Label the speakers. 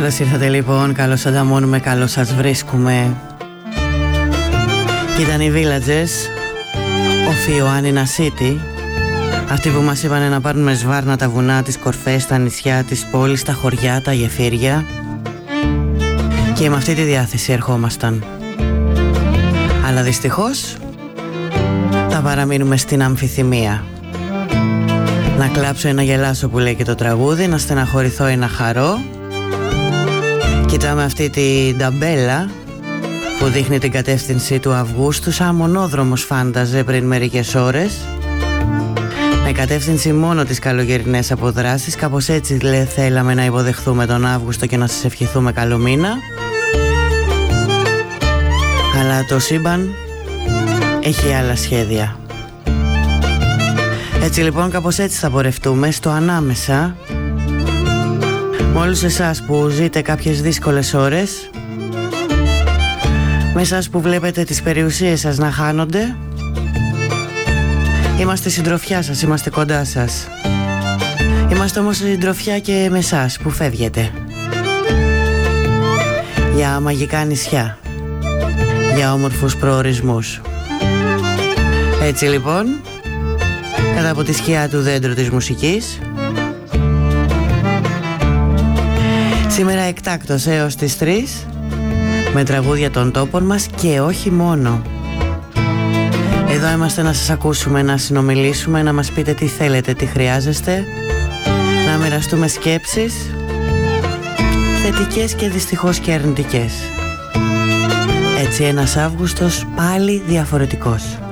Speaker 1: Καλώς ήρθατε λοιπόν, καλώς ανταμώνουμε, καλώς σας βρίσκουμε. Και ήταν οι Villagers, ο Ιωάννινα City, αυτοί που μας είπανε να πάρουμε σβάρνα τα βουνά, τις κορφές, τα νησιά, τις πόλεις, τα χωριά, τα γεφύρια. Και με αυτή τη διάθεση ερχόμασταν. Αλλά δυστυχώς θα παραμείνουμε στην αμφιθυμία. Να κλάψω ή να γελάσω που λέει και το τραγούδι, να στεναχωρηθώ ή να χαρώ. Κοιτάμε αυτή την ταμπέλα που δείχνει την κατεύθυνση του Αυγούστου, σαν μονόδρομος φάνταζε πριν μερικές ώρες, με κατεύθυνση μόνο τις καλοκαιρινές αποδράσεις. Κάπως έτσι θέλαμε να υποδεχθούμε τον Αύγουστο και να σας ευχηθούμε καλό μήνα. Αλλά το σύμπαν έχει άλλα σχέδια. Έτσι λοιπόν κάπως έτσι θα πορευτούμε στο ανάμεσα, με όλους εσάς που ζείτε κάποιες δύσκολες ώρες, με εσάς που βλέπετε τις περιουσίες σας να χάνονται. Είμαστε συντροφιά σας, είμαστε κοντά σας. Είμαστε όμως συντροφιά και με εσάς που φεύγετε για μαγικά νησιά, για όμορφους προορισμούς. Έτσι λοιπόν, κάτω από τη σκιά του δέντρου της μουσικής, σήμερα εκτάκτως έως τις 3, με τραγούδια των τόπων μας και όχι μόνο. Εδώ είμαστε να σας ακούσουμε, να συνομιλήσουμε, να μας πείτε τι θέλετε, τι χρειάζεστε, να μοιραστούμε σκέψεις θετικές και δυστυχώς και αρνητικές. Έτσι ένας Αύγουστος πάλι διαφορετικός.